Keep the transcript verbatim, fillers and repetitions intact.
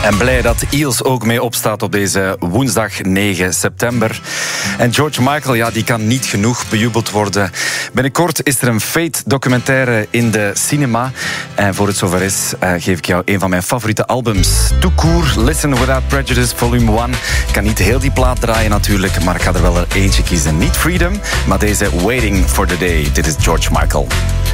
En blij dat Eels ook mee opstaat op deze woensdag negen september. En George Michael, ja, die kan niet genoeg bejubeld worden. Binnenkort is er een Fate-documentaire in de cinema. En voor het zover is, uh, geef ik jou een van mijn favoriete albums. Tout court, Listen Without Prejudice, volume één. Ik kan niet heel die plaat draaien natuurlijk, maar ik ga er wel er eentje kiezen. Niet Freedom, maar deze Waiting for the Day. Dit is George Michael.